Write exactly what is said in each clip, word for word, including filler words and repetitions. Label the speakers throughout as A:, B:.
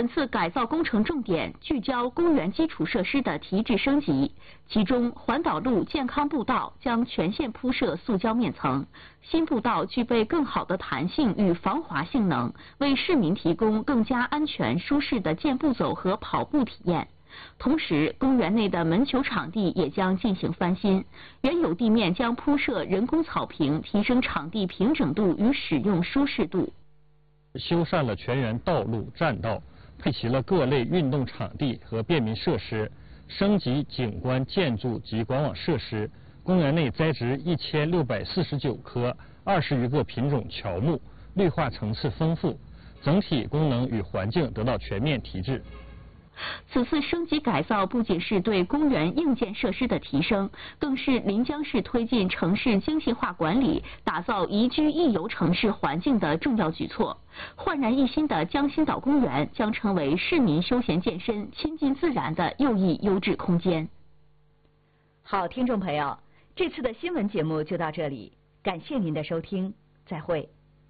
A: 本次改造工程重点聚焦公园基础设施的提质升级，其中环岛路健康步道将全线铺设塑胶面层，新步道具备更好的弹性与防滑性能，为市民提供更加安全舒适的健步走和跑步体验。同时，公园内的门球场地也将进行翻新，原有地面将铺设人工草坪，提升场地平整度与使用舒适度。
B: 修缮了全园道路、栈道，配齐了各类运动场地和便民设施，升级景观建筑及管网设施。公园内栽植一千六百四十九棵二十余个品种乔木，绿化层次丰富，整体功能与环境得到全面提质。
A: 此次升级改造不仅是对公园硬件设施的提升，更是临江市推进城市精细化管理、打造宜居宜游城市环境的重要举措。焕然一新的江心岛公园将成为市民休闲健身、亲近自然的又一优质空间。
C: 好，听众朋友，这次的新闻节目就到这里，感谢您的收听，再会。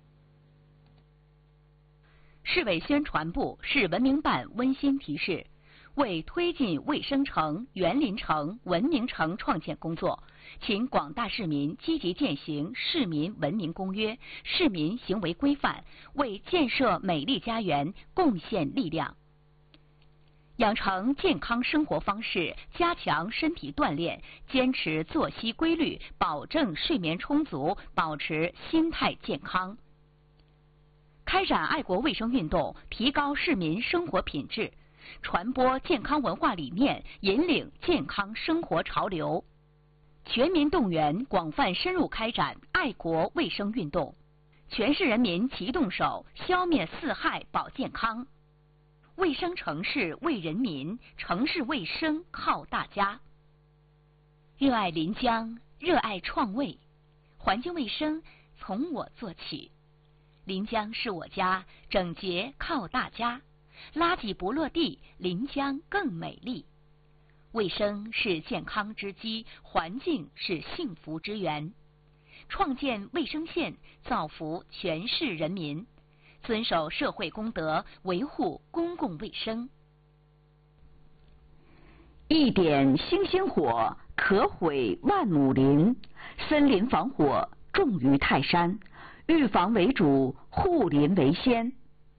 D: 市委宣传部、市文明办温馨提示：为推进卫生城、园林城、文明城创建工作，请广大市民积极践行《市民文明公约》、市民行为规范，为建设美丽家园贡献力量。养成健康生活方式，加强身体锻炼，坚持作息规律，保证睡眠充足，保持心态健康。开展爱国卫生运动，提高市民生活品质，传播健康文化理念，引领健康生活潮流。全民动员，广泛深入开展爱国卫生运动，全市人民齐动手，消灭四害保健康。卫生城市为人民，城市卫生靠大家。热爱临江，热爱创卫，环境卫生从我做起。临江是我家，整洁靠大家。垃圾不落地，临江更美丽。卫生是健康之基，环境是幸福之源。创建卫生县，造福全市人民。遵守社会公德，维护公共卫生。
C: 一点星星火，可毁万亩林。森林防火重于泰山，预防为主，护林为先。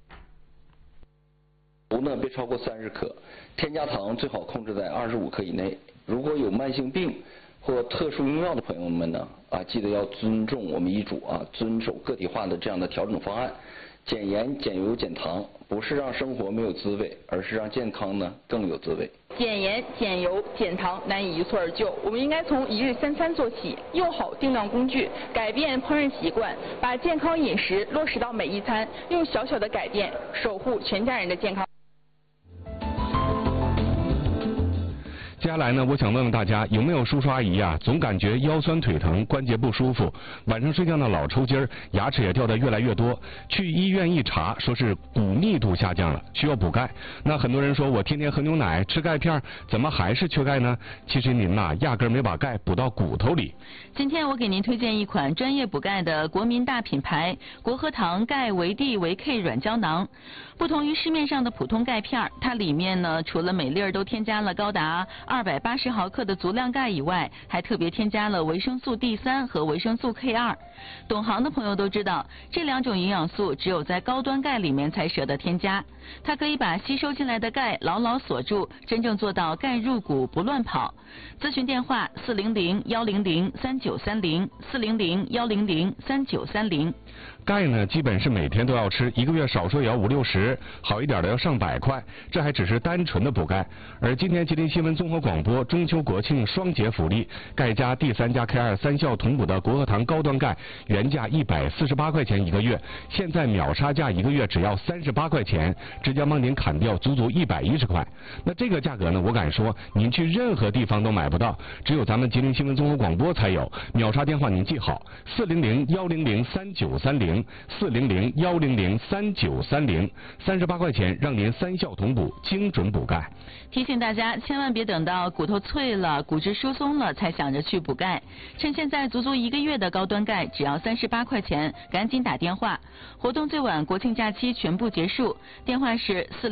E: 油呢别超过三十克，添加糖最好控制在二十五克以内。如果有慢性病或特殊用药的朋友们呢，啊，记得要尊重我们医嘱啊，遵守个体化的这样的调整方案。减盐、减油、减糖，不是让生活没有滋味，而是让健康呢更有滋味。
F: 减盐、减油、减糖难以一蹴而就，我们应该从一日三餐做起，用好定量工具，改变烹饪习惯，把健康饮食落实到每一餐，用小小的改变守护全家人的健康。
G: 接下来呢，我想问问大家，有没有叔叔阿姨呀、啊，总感觉腰酸腿疼、关节不舒服，晚上睡觉呢老抽筋儿，牙齿也掉得越来越多，去医院一查，说是骨密度下降了，需要补钙。那很多人说我天天喝牛奶、吃钙片，怎么还是缺钙呢？其实您呐、啊，压根儿没把钙补到骨头里。
H: 今天我给您推荐一款专业补钙的国民大品牌国和堂钙维 D 维 K 软胶囊。不同于市面上的普通钙片，它里面呢除了每粒儿都添加了高达二百八十毫克的足量钙以外，还特别添加了维生素 D 三 和维生素 K 二。懂行的朋友都知道，这两种营养素只有在高端钙里面才舍得添加。它可以把吸收进来的钙牢牢锁住，真正做到钙入骨不乱跑。咨询电话四零零幺零零三九三零四零零幺零零三九三零。
G: 钙呢，基本是每天都要吃，一个月少说也要五六十，好一点的要上百块，这还只是单纯的补钙。而今天吉林新闻综合广播中秋国庆双节福利，钙加 D 三 加 K 二三效同补的国和堂高端钙，原价一百四十八块钱一个月，现在秒杀价一个月只要三十八块钱，直接帮您砍掉足足一百一十块。那这个价格呢，我敢说您去任何地方都买不到，只有咱们吉林新闻综合广播才有。秒杀电话您记好，四零零幺零零三九三零四零零幺零零三九三零，三十八块钱让您三效同补，精准补钙。
H: 提醒大家，千万别等到骨头脆了、骨质疏松了才想着去补钙，趁现在足足一个月的高端钙只要三十八块钱，赶紧打电话。活动最晚国庆假期全部结束，电话是四。